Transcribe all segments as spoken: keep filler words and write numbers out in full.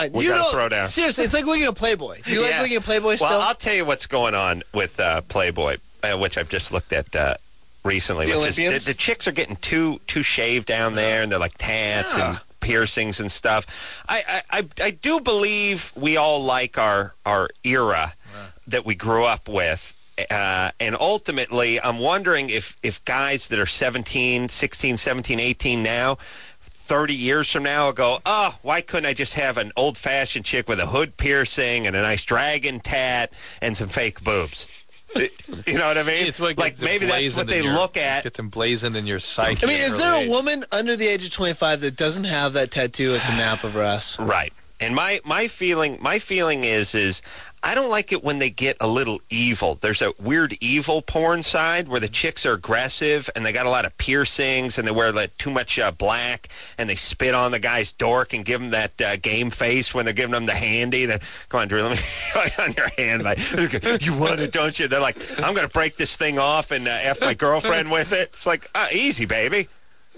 on. We you got don't, to throw down. Seriously, it's like looking at Playboy. Do you Yeah. like looking at Playboy still? Well, I'll tell you what's going on with uh, Playboy, uh, which I've just looked at uh, recently. The which is Olympians? the, the chicks are getting too too shaved down there, and they're like tats Yeah. and piercings and stuff. I, I, I, I do believe we all like our, our era that we grew up with. Uh, and ultimately, I'm wondering if, if guys that are seventeen, sixteen, seventeen, eighteen now, thirty years from now, will go, oh, why couldn't I just have an old-fashioned chick with a hood piercing and a nice dragon tat and some fake boobs? You know what I mean? It's what like gets maybe that's emblazoned what they in your- look at. Gets emblazoned in your psyche. I mean, at is an there early a age. woman under the age of twenty-five that doesn't have that tattoo at the nap of her ass? Right. And my, my feeling my feeling is is I don't like it when they get a little evil. There's a weird evil porn side where the chicks are aggressive and they got a lot of piercings and they wear like too much uh, black and they spit on the guy's dork and give him that uh, game face when they're giving them the handy. Then come on, Drew, let me on your hand. Like, you want it, don't you? They're like, I'm going to break this thing off and uh, F my girlfriend with it. It's like, uh, easy, baby.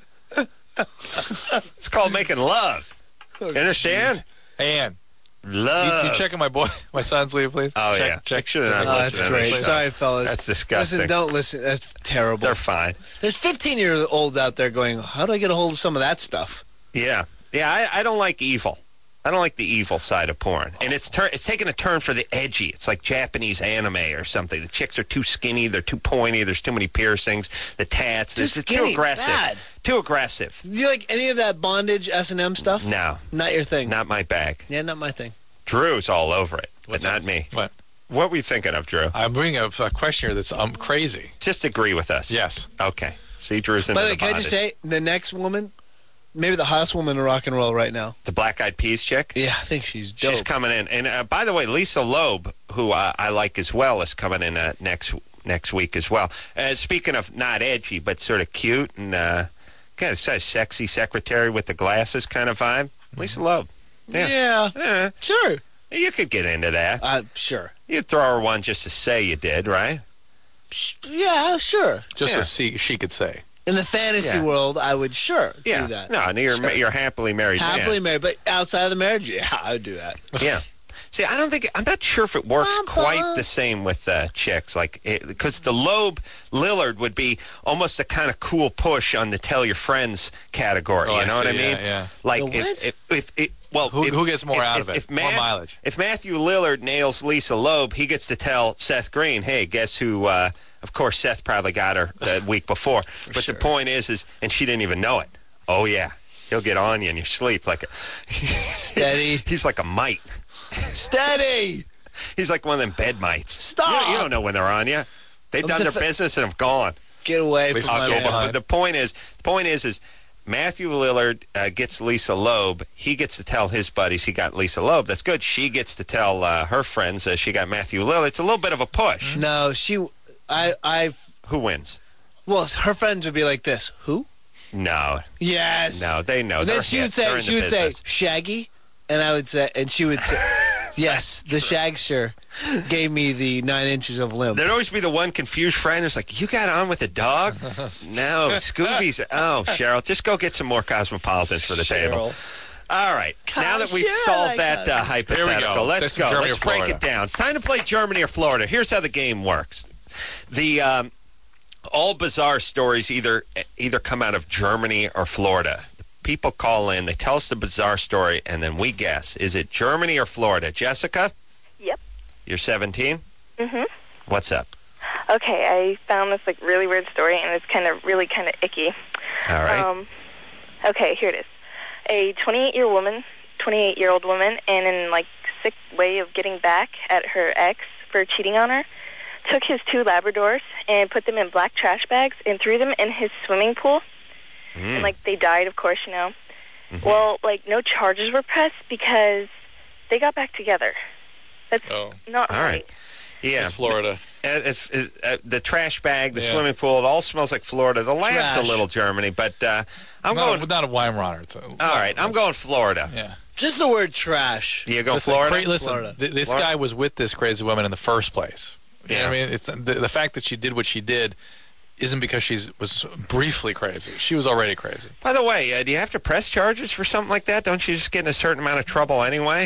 It's called making love. You understand? Hey, Ann, Love. you, you checking my boy, my son's sleeve, please? Oh, check, yeah. Check. Make sure they're not Oh, that's listening to great. this. Sorry, fellas. That's disgusting. Listen, don't listen. That's terrible. They're fine. There's fifteen-year-olds out there going, how do I get a hold of some of that stuff? Yeah. Yeah, I, I don't like evil. I don't like the evil side of porn. And it's tur- it's taking a turn for the edgy. It's like Japanese anime or something. The chicks are too skinny. They're too pointy. There's too many piercings. The tats. Too It's just skinny, too aggressive. bad. Too aggressive. Do you like any of that bondage S and M stuff? No. Not your thing? Not my bag. Yeah, not my thing. Drew's all over it, What's but not that? me. What? What were you thinking of, Drew? I'm bringing up a question here that's um, crazy. Just agree with us. Yes. Okay. See, Drew's into By the way, the can I just bondage. say, the next woman, maybe the hottest woman in rock and roll right now. The Black Eyed Peas chick? Yeah, I think she's dope. She's coming in. And uh, by the way, Lisa Loeb, who uh, I like as well, is coming in uh, next next week as well. Uh, speaking of not edgy, but sort of cute and uh, kind of such sexy secretary with the glasses kind of vibe, Lisa Loeb. Yeah. Yeah, Yeah. sure. You could get into that. Uh, sure. You'd throw her one just to say you did, right? Yeah, sure. Just Yeah. so she, she could say. In the fantasy Yeah. world, I would sure Yeah. do that. No, you're, Sure. you're happily married Happily man. married, but outside of the marriage, yeah, I would do that. Yeah. See, I don't think I'm not sure if it works Bum, quite bum. the same with uh, chicks, like because the Loeb Lillard would be almost a kind of cool push on the tell your friends category. Oh, you I know what I see, mean? yeah, yeah. Like The if, what? if, if, if well, Who- if, who gets more if, out if, of it? If More mileage. If Matthew Lillard nails Lisa Loeb, he gets to tell Seth Green, "Hey, guess who?" Uh, of course, Seth probably got her the week before. But sure. the point is, is and she didn't even know it. Oh yeah, he'll get on you in your sleep like a Steady. He's like a mite. Steady. He's like one of them bed mites. Stop. You don't, you don't know when they're on you. They've I'm done their defi- business and have gone. Get away We from should my go man. behind. The point is, the point is, is Matthew Lillard uh, gets Lisa Loeb. He gets to tell his buddies he got Lisa Loeb. That's good. She gets to tell uh, her friends uh, she got Matthew Lillard. It's a little bit of a push. No, she, I, I've, Who wins? well, her friends would be like this. Who? No, Yes. no, they know. And They're then she hip. would They're say, in she the would say, business. Shaggy, and I would say, and she would say, yes, the Shagster gave me the nine inches of limb. There'd always be the one confused friend who's like, "You got on with a dog?" No, Scooby's. Oh, Cheryl, just go get some more Cosmopolitans for the table. All right. Now that we've Cheryl, solved I that got uh, hypothetical, go. let's Say some go. Germany Let's or break Florida. it down. It's time to play Germany or Florida. Here's how the game works. The um, all bizarre stories either either come out of Germany or Florida. People call in, they tell us the bizarre story, and then we guess. Is it Germany or Florida? Jessica? Yep. You're seventeen? Mhm. What's up? Okay, I found this like really weird story, and it's kind of really kind of icky. All right. Um, okay, here it is. A twenty-eight-year woman, twenty-eight-year-old woman, and in like sick way of getting back at her ex for cheating on her, took his two Labradors and put them in black trash bags and threw them in his swimming pool. Mm. And like they died, of course, you know. Mm-hmm. Well, like no charges were pressed because they got back together. That's Oh. not All right. Yeah. It's Florida. Uh, it's, it's, uh, the trash bag, the Yeah. swimming pool, it all smells like Florida. The lab's Trash. a little Germany, but uh, I'm not, going. A, not a Weimaraner. It's a, All right, I'm going Florida. Yeah. Just the word trash. You go Listen, Florida? cra- listen, Florida. th- this Florida. guy was with this crazy woman in the first place. You know Yeah. what I mean? It's the, the fact that she did what she did isn't because she was briefly crazy. She was already crazy. By the way, uh, do you have to press charges for something like that? Don't you just get in a certain amount of trouble anyway?